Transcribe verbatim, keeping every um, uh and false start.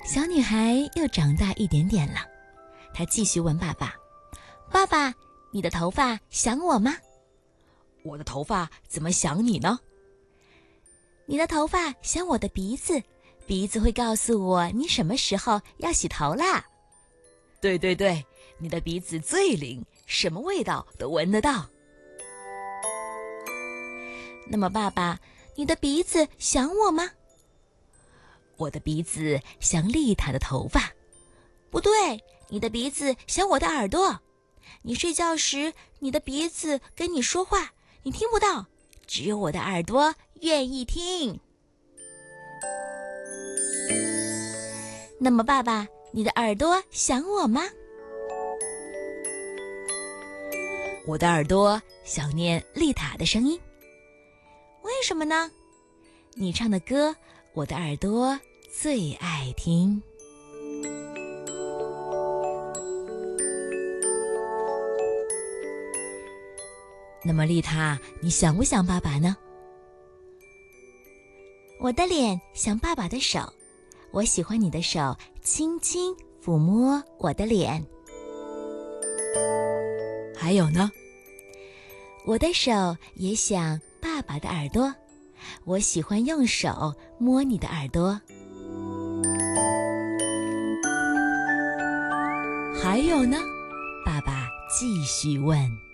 小女孩又长大一点点了，她继续问爸爸：爸爸，你的头发想我吗？ 我的头发怎么想你呢？ 你的头发想我的鼻子，鼻子会告诉我你什么时候要洗头啦。 对对对，你的鼻子最灵，什么味道都闻得到。 那么爸爸，你的鼻子想我吗？ 我的鼻子想丽塔的头发。 不对，你的鼻子想我的耳朵。你睡觉时，你的鼻子跟你说话，你听不到，只有我的耳朵愿意听。那么爸爸，你的耳朵想我吗？ 我的耳朵想念丽塔的声音。 为什么呢？你唱的歌，我的耳朵最爱听。 那么丽塔，你想不想爸爸呢？ 我的脸像爸爸的手，我喜欢你的手轻轻抚摸我的脸。 还有呢？ 我的手也像爸爸的耳朵，我喜欢用手摸你的耳朵。 还有呢？爸爸继续问。